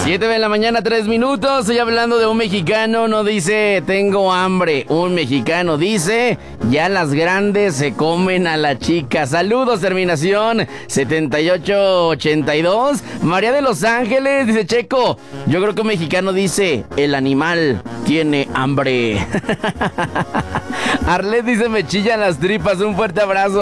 7 de la mañana, 3 minutos. Estoy hablando de un mexicano, no dice tengo hambre. Un mexicano dice ya las grandes se comen a la chica. Saludos, terminación 7882. María de Los Ángeles dice Checo, yo creo que un mexicano dice el animal tiene hambre. Arlet dice me chillan las tripas. Un fuerte abrazo.